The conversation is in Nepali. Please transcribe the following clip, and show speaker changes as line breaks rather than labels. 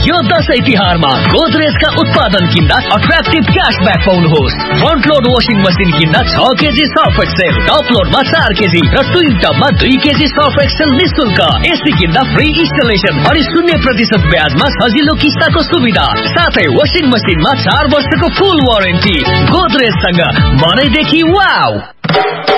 यो दशैं तिहारमा गोदरेजका उत्पादन किन्दा attractive क्याशब्याक पाउनुहोस्। Front load washing machine किन्दा 6 KG Surf Excel, top लोडमा 4 KG र ट्विन टपमा 2 केजी सर्फ एक्सेल निशुल्क। एसी किन्दा फ्री इन्स्टलेसन अनि 0% ब्याजमा सजिलो किस्ताको सुविधा, साथै वाशिङ मसिनमा 4 वर्षको फुल वारेन्टी। गोदरेजसँग मनैदेखि वाउ।